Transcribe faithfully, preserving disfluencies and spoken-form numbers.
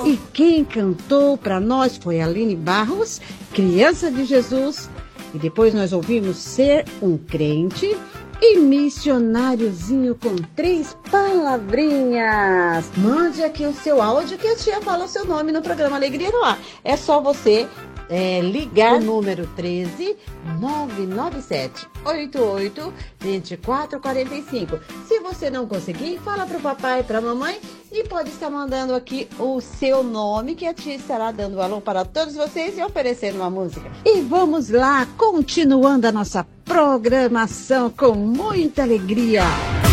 E quem cantou para nós foi a Aline Barros, Criança de Jesus. E depois nós ouvimos Ser um Crente e Missionáriozinho com Três Palavrinhas. Mande aqui o seu áudio que a tia fala o seu nome no programa Alegria no Ar. É só você é, ligar o número treze, nove nove sete, oito oito, dois quatro quatro cinco. Se você não conseguir, fala para o papai e para a mamãe e pode estar mandando aqui o seu nome que a tia estará dando alô para todos vocês e oferecendo uma música. E vamos lá, continuando a nossa programação com muita alegria.